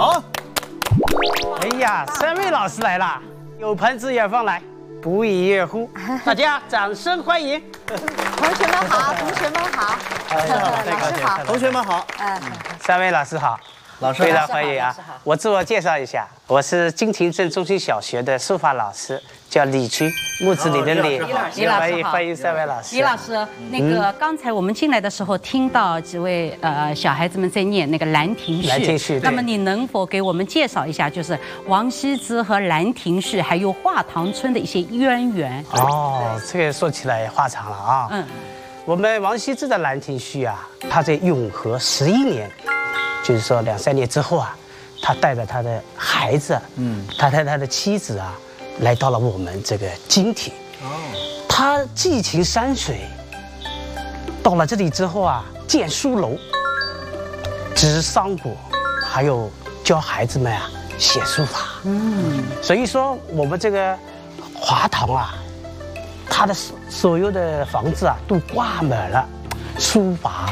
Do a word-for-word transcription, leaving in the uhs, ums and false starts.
好。 哎呀，三位老师来了，有朋自远方来，不亦乐乎？大家掌声欢迎。 同学们好，同学们好，老师好， 同学们好。 嗯， 三位老师好。 老师非常欢迎啊！ 老师好我自我介绍一下，我是金庭镇中心小学的书法老师，叫李军，木子李的李。 李老师李老师欢迎好欢迎三位老师。 李老师，那个刚才我们进来的时候，听到几位呃小孩子们在念那个《兰亭序》。 兰亭序对那么你能否给我们介绍一下，就是王羲之和《兰亭序》还有华堂春的一些渊源？ 哦，这个说起来也话长了啊。 嗯， 我们王羲之的《兰亭序》啊，他在永和十一年，就是说两三年之后啊，他带着他的孩子，嗯，他带他的妻子啊，来到了我们这个金庭。哦，他寄情山水，到了这里之后啊，建书楼，植桑果，还有教孩子们啊写书法。嗯，所以说我们这个华堂啊，它的所所有的房子啊都挂满了书法。